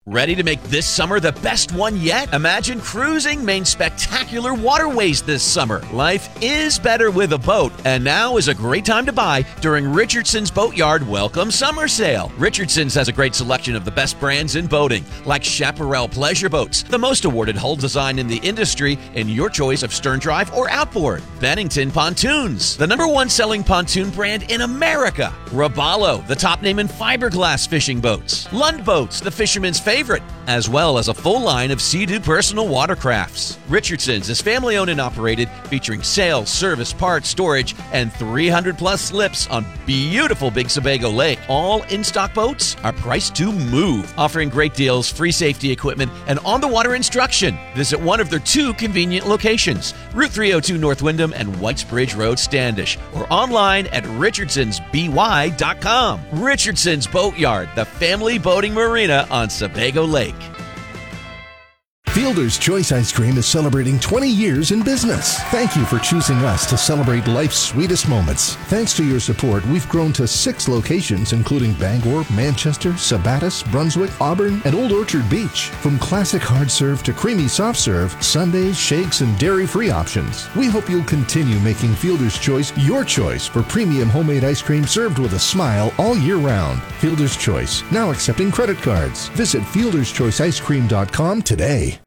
Ready to make this summer the best one yet? Imagine cruising Maine's spectacular waterways this summer. Life is better with a boat, and now is a great time to buy during Richardson's Boatyard Welcome Summer Sale. Richardson's has a great selection of the best brands in boating, like Chaparral Pleasure Boats, the most awarded hull design in the industry, and your choice of stern drive or outboard. Bennington Pontoons, the #1 selling pontoon brand in America. Robalo, the top name in fiberglass fishing boats. Lund Boats, the fisherman's favorite, as well as a full line of Sea-Doo personal watercrafts. Richardson's is family-owned and operated, featuring sales, service, parts, storage, and 300-plus slips on beautiful Big Sebago Lake. All in-stock boats are priced to move, offering great deals, free safety equipment, and on-the-water instruction. Visit one of their 2 convenient locations, Route 302 North Windham and Whitesbridge Road, Standish, or online at richardsonsby.com. Richardson's Boatyard, the family boating marina on Sebago Lake. Fielder's Choice Ice Cream is celebrating 20 years in business. Thank you for choosing us to celebrate life's sweetest moments. Thanks to your support, we've grown to 6 locations, including Bangor, Manchester, Sabattus, Brunswick, Auburn, and Old Orchard Beach. From classic hard serve to creamy soft serve, sundaes, shakes, and dairy-free options. We hope you'll continue making Fielder's Choice your choice for premium homemade ice cream served with a smile all year round. Fielder's Choice, now accepting credit cards. Visit fielderschoiceicecream.com today.